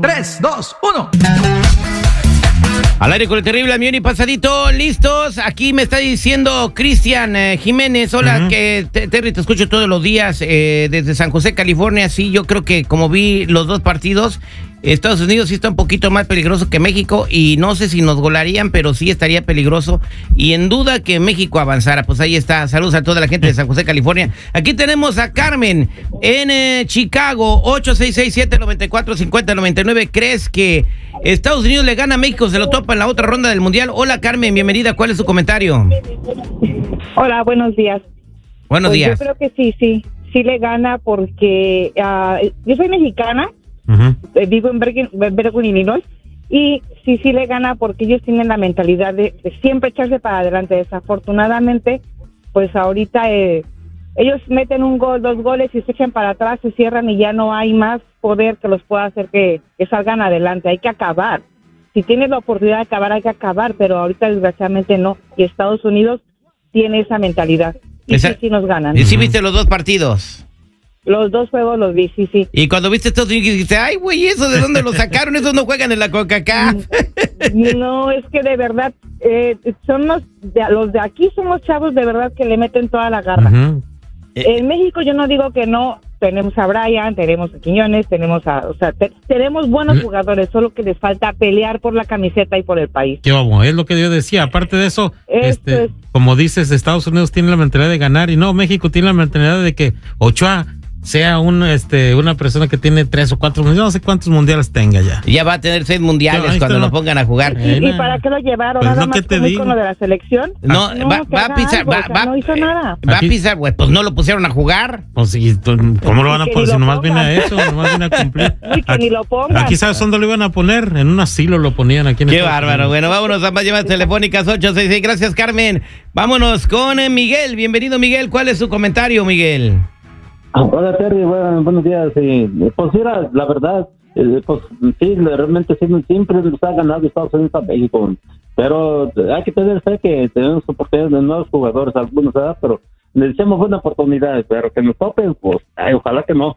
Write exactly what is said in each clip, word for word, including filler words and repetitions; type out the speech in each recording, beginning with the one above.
tres, dos, uno. Al aire con el terrible Amión y Pasadito, listos. Aquí me está diciendo Cristian eh, Jiménez, hola, uh-huh. que te, Terry, te escucho todos los días eh, desde San José, California. Sí, yo creo que como vi los dos partidos, Estados Unidos sí está un poquito más peligroso que México y no sé si nos golarían, pero sí estaría peligroso y en duda que México avanzara. Pues ahí está, saludos a toda la gente de San José, California. Aquí tenemos a Carmen en eh, Chicago, ocho seis seis, siete nueve cuatro, cinco cero nueve nueve. ¿Crees que Estados Unidos le gana a México, se lo topa en la otra ronda del Mundial? Hola Carmen, bienvenida, ¿cuál es su comentario? Hola, buenos días. Buenos pues días. Yo creo que sí, sí, sí le gana porque uh, yo soy mexicana. Uh-huh. Vivo en Bergen, Bergen, Illinois, y sí, sí le gana porque ellos tienen la mentalidad de, de siempre echarse para adelante. Desafortunadamente, pues ahorita eh, ellos meten un gol, dos goles y se echan para atrás, se cierran y ya no hay más poder que los pueda hacer que, que salgan adelante. Hay que acabar. Si tienes la oportunidad de acabar, hay que acabar, pero ahorita desgraciadamente no. Y Estados Unidos tiene esa mentalidad. Y Esa... sí, sí nos ganan. ¿Y sí viste los dos partidos? Los dos juegos los vi, sí, sí. Y cuando viste Estados Unidos dijiste, ay, güey, ¿eso de dónde lo sacaron? Esos no juegan en la CONCACAF. No, es que de verdad, eh, son los de, los de aquí son los chavos de verdad que le meten toda la garra. Uh-huh. En México yo no digo que no, tenemos a Brian, tenemos a Quiñones, tenemos a, o sea, te, tenemos buenos uh-huh. jugadores, solo que les falta pelear por la camiseta y por el país. Qué vamos, es lo que yo decía, aparte de eso, Esto este, es... como dices, Estados Unidos tiene la mentalidad de ganar y no, México tiene la mentalidad de que Ochoa sea un, este, una persona que tiene tres o cuatro, no sé cuántos mundiales tenga ya. Ya va a tener seis mundiales no, cuando lo pongan a jugar. ¿Y, ¿Y para qué lo llevaron? Pues ¿Nada no, más te con icono de la selección? No, no va, va a pisar, algo, va, o sea, va, no hizo nada. Va a pisar, güey, pues no lo pusieron a jugar. Pues, ¿y ¿cómo lo van a poner? Si nomás viene a eso, nomás viene a cumplir. Uy, que aquí, ni lo pongan. Aquí sabes dónde lo iban a poner, en un asilo lo ponían aquí en Qué Estados bárbaro. Unidos. Bueno, vámonos a más llamadas telefónicas, ocho seis seis. Gracias, Carmen. Vámonos con eh, Miguel. Bienvenido, Miguel. ¿Cuál es su comentario, Miguel? Hola Terry, bueno, buenos días. Sí, pues era la verdad, eh, pues sí, realmente sí, siempre nos ha ganado Estados Unidos a México, pero hay que tener fe que tenemos oportunidades de nuevos jugadores, algunos, ¿verdad? Pero necesitamos buena oportunidad, pero que nos topen, pues, ay, ojalá que no.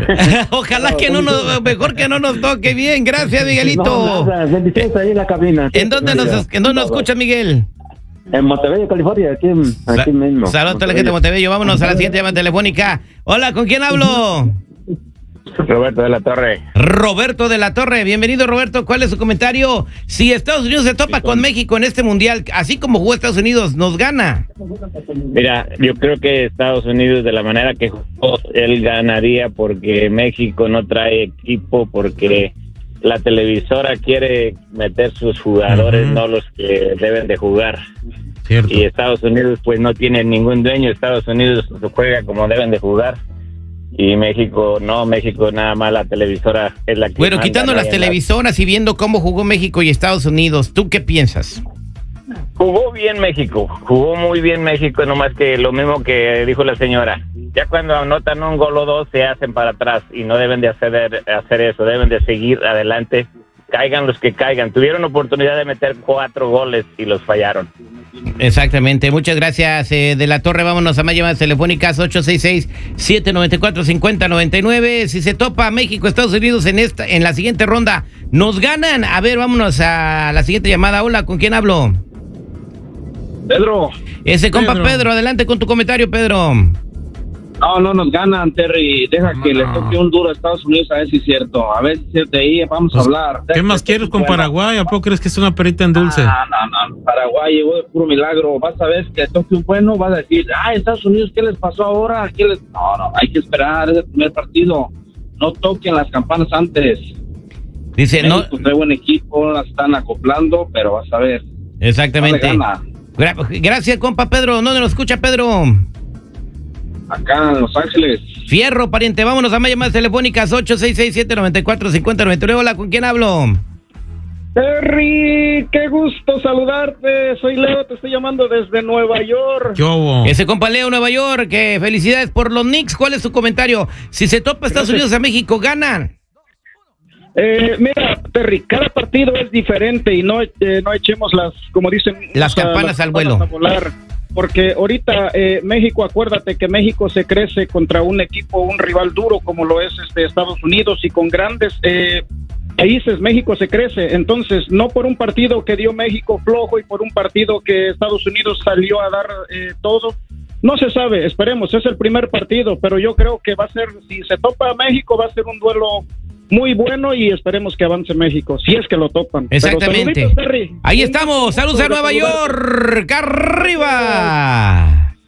Ojalá que no nos, mejor que no nos toque. Bien, gracias, Miguelito. No, nada, bendiciones ahí en la cabina. ¿En dónde nos, ¿en dónde nos escucha, Miguel? En Montebello, California, aquí, aquí Sa mismo. Saludos a toda la gente de Montebello. Vámonos a la siguiente llamada telefónica. Hola, ¿con quién hablo? Roberto de la Torre. Roberto de la Torre, bienvenido Roberto. ¿Cuál es su comentario? Si Estados Unidos se topa con México en este mundial, así como jugó Estados Unidos, ¿nos gana? Mira, yo creo que Estados Unidos, de la manera que jugó, él ganaría porque México no trae equipo, porque la televisora quiere meter sus jugadores, uh-huh. no los que deben de jugar. Cierto. Y Estados Unidos pues no tiene ningún dueño. Estados Unidos juega como deben de jugar y México no, México nada más la televisora es la que bueno, quitando las televisoras y viendo cómo jugó México y Estados Unidos, ¿tú qué piensas? Jugó bien México, jugó muy bien México, nomás que lo mismo que dijo la señora, ya cuando anotan un gol o dos se hacen para atrás y no deben de hacer, hacer eso, deben de seguir adelante, caigan los que caigan. Tuvieron oportunidad de meter cuatro goles y los fallaron. Exactamente, muchas gracias eh, de la Torre. Vámonos a más llamadas telefónicas, ocho seis seis, siete nueve cuatro, cinco cero nueve nueve. Si se topa México, Estados Unidos en esta, en la siguiente ronda, ¿nos ganan? A ver, vámonos a la siguiente llamada. Hola, ¿con quién hablo? Pedro. Ese compa Pedro. Pedro, adelante con tu comentario, Pedro. No, no nos ganan, Terry. Deja No, que no. le toque un duro a Estados Unidos a ver si es cierto. A ver si es cierto ahí, vamos Pues, a hablar. ¿Qué Deja más que quieres esté con bueno. Paraguay? ¿A poco crees que es una perita en dulce? Ah, no, no, Paraguay llegó de puro milagro. Vas a ver que toque un bueno, vas a decir, ah, Estados Unidos, ¿qué les pasó ahora? ¿Qué les... No, no, hay que esperar, es el primer partido. No toquen las campanas antes. Dice, no. México trae buen equipo, las están acoplando, pero vas a ver. Exactamente. No le gana. Gra gracias, compa Pedro. ¿Dónde nos escucha, Pedro? Acá en Los Ángeles. Fierro, pariente. Vámonos a más llamadas telefónicas, ocho seis seis, siete nueve cuatro, cinco cero nueve nueve. Hola, ¿con quién hablo? Terry, qué gusto saludarte. Soy Leo, te estoy llamando desde Nueva York. ¿Qué hubo? Ese compa Leo, Nueva York. Que felicidades por los Knicks. ¿Cuál es tu comentario? Si se topa Estados Gracias. Unidos a México, ¿ganan? Eh, mira, Terry, cada partido es diferente y no, eh, no echemos las, como dicen, Las o sea, campanas al vuelo. a volar. Porque ahorita eh, México, acuérdate que México se crece contra un equipo, un rival duro como lo es este Estados Unidos y con grandes eh, países México se crece, entonces no por un partido que dio México flojo y por un partido que Estados Unidos salió a dar eh, todo, no se sabe, esperemos, es el primer partido, pero yo creo que va a ser, si se topa a México, va a ser un duelo muy bueno y esperemos que avance México, si es que lo topan. Exactamente. Pero saluditos, Terry. Ahí estamos, saludos a Nueva York, arriba.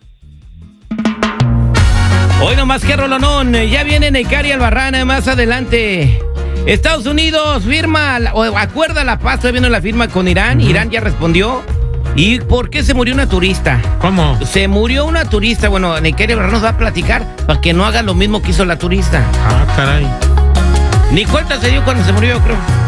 Hoy nomás que rolonón, ya viene Neicari Albarrán más adelante. Estados Unidos firma, o acuerda la paz, todavía no la firma con Irán, uh-huh. Irán ya respondió. ¿Y por qué se murió una turista? ¿Cómo? Se murió una turista, bueno, Neicari Albarrán nos va a platicar para que no haga lo mismo que hizo la turista. Ah, caray. Ni cuenta se dio cuando se murió, creo.